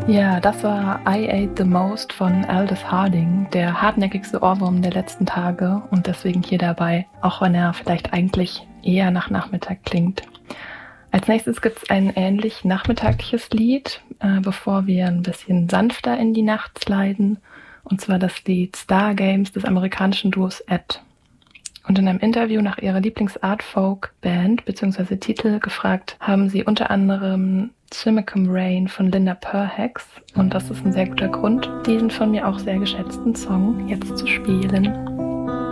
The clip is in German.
Ja, das war I Ate the Most von Aldous Harding, der hartnäckigste Ohrwurm der letzten Tage und deswegen hier dabei, auch wenn er vielleicht eigentlich eher nach Nachmittag klingt. Als nächstes gibt es ein ähnlich nachmittagliches Lied, bevor wir ein bisschen sanfter in die Nacht sliden, und zwar das Lied Star Games des amerikanischen Duos Ed. Und in einem Interview nach ihrer Lieblings-Art-Folk-Band bzw. Titel gefragt, haben sie unter anderem Simicum Rain von Linda Perhacs. Und das ist ein sehr guter Grund, diesen von mir auch sehr geschätzten Song jetzt zu spielen.